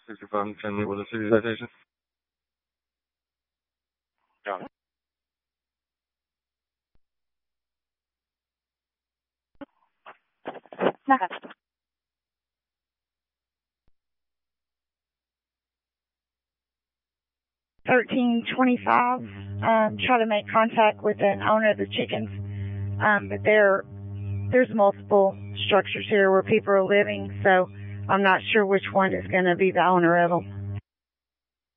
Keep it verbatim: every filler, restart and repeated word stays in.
sixty-five and ten with a city citation. Yeah. thirteen twenty-five, um, try to make contact with an owner of the chickens. Um, but there, there's multiple structures here where people are living, so I'm not sure which one is going to be the owner of them.